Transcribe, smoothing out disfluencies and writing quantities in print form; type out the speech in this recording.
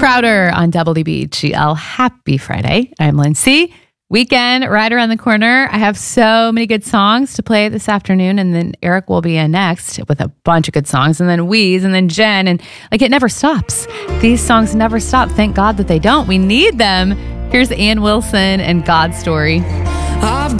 Crowder on WBGL. Happy Friday. I'm Lindsay. Weekend right around the corner. I have so many good songs to play this afternoon, and then Eric will be in next with a bunch of good songs, and then Weeze, and then Jen, and it never stops. These songs never stop. Thank God that they don't. We need them. Here's Ann Wilson and God's Story. I've